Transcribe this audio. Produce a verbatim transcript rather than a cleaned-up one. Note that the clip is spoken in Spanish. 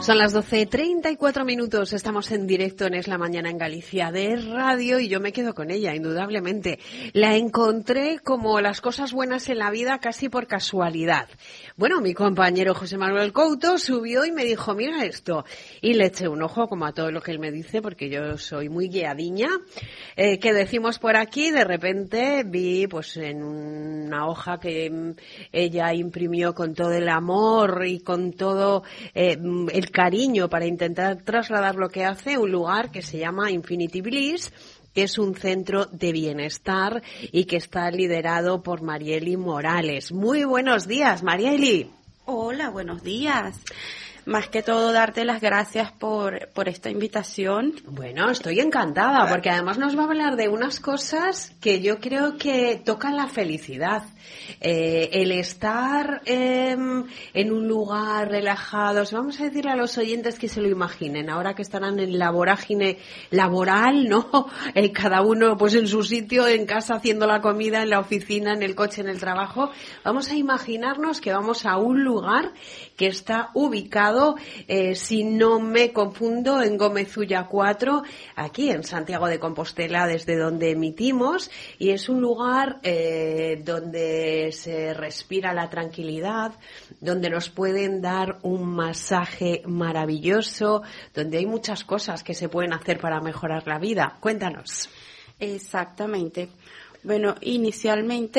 Son las doce treinta y cuatro minutos, estamos en directo en Es la Mañana en Galicia de Radio y yo me quedo con ella, indudablemente. La encontré como las cosas buenas en la vida casi por casualidad. Bueno, mi compañero José Manuel Couto subió y me dijo, mira esto. Y le eché un ojo como a todo lo que él me dice, porque yo soy muy guiadiña. Eh, ¿Qué decimos por aquí? De repente vi pues en una hoja que ella imprimió con todo el amor y con todo eh, el cariño para intentar trasladar lo que hace, un lugar que se llama Infinity Bliss, que es un centro de bienestar y que está liderado por Marieli Morales. Muy buenos días, Marieli. Hola, buenos días. Más que todo, darte las gracias por, por esta invitación. Bueno, estoy encantada, porque además nos va a hablar de unas cosas que yo creo que tocan la felicidad. Eh, el estar eh, en un lugar relajados, vamos a decirle a los oyentes que se lo imaginen, ahora que estarán en la vorágine laboral, ¿no? Eh, cada uno pues en su sitio, en casa haciendo la comida, en la oficina, en el coche, en el trabajo. Vamos a imaginarnos que vamos a un lugar que está ubicado Eh, si no me confundo, en Gómez Ulla cuatro, aquí en Santiago de Compostela, desde donde emitimos, y es un lugar eh, donde se respira la tranquilidad, donde nos pueden dar un masaje maravilloso, donde hay muchas cosas que se pueden hacer para mejorar la vida. Cuéntanos. Exactamente. Bueno, inicialmente